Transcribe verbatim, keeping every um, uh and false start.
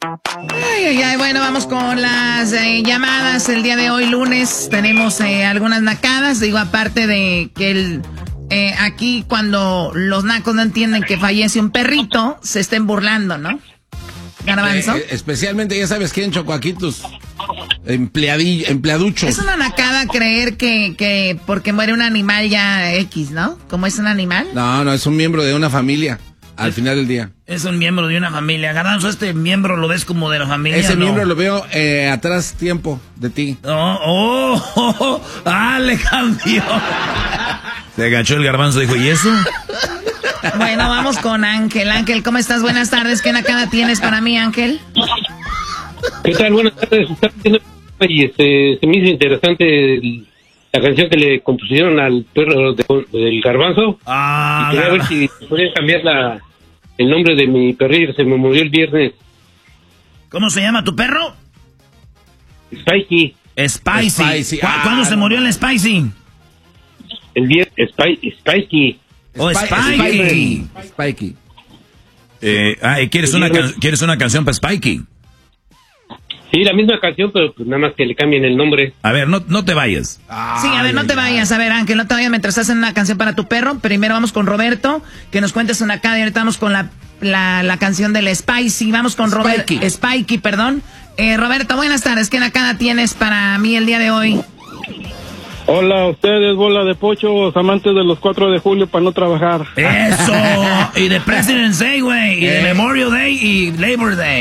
Ay, ay, ay, bueno, vamos con las eh, llamadas. El día de hoy, lunes, tenemos eh, algunas nacadas. Digo, aparte de que el, eh, aquí cuando los nacos no entienden que fallece un perrito, se estén burlando, ¿no? Garbanzo. Eh, especialmente, ya sabes quién, Choco, aquí tus empleadillos, empleaduchos. Es una nacada creer que, que porque muere un animal ya X, ¿no? ¿Cómo es un animal? No, no, es un miembro de una familia. Al es, final del día. Es un miembro de una familia. Garbanzo, este miembro lo ves como de la familia. Ese ¿no? miembro lo veo eh, atrás tiempo de ti. Oh, oh, oh, oh, ah, le cambió. Se agachó el Garbanzo, dijo, ¿y eso? Bueno, vamos con Ángel. Ángel, ¿cómo estás? Buenas tardes. ¿Qué nacada tienes para mí, Ángel? ¿Qué tal? Buenas tardes. Y este, se me hizo interesante el, la canción que le compusieron al perro de, del Garbanzo. Ah, y quería la... ver si podían cambiar la, el nombre de mi perrito. Se me murió el viernes. ¿Cómo se llama tu perro? Spiky. Spicy. Spicy. ¿Cu Ah, ¿Cuándo no. se murió el Spicy? El viernes. Spy, Spiky. Oh, Spikey. Spikey. Eh, ah, ¿quieres, una can ¿Quieres una canción para Spikey? Sí, la misma canción, pero pues nada más que le cambien el nombre. A ver, no, no te vayas. Sí, a ver, no te vayas. A ver, Ángel, no te vayas mientras hacen una canción para tu perro. Primero vamos con Roberto, que nos cuentes una nacada. Y ahorita vamos con la, la, la canción del Spicy. Vamos con Roberto. Spikey. Spikey, perdón. Eh, Roberto, buenas tardes. ¿Qué nacada tienes para mí el día de hoy? Hola, ustedes, bola de pochos, amantes de los cuatro de julio para no trabajar. ¡Eso! Y de President's Day, güey. Y de Memorial Day y Labor Day.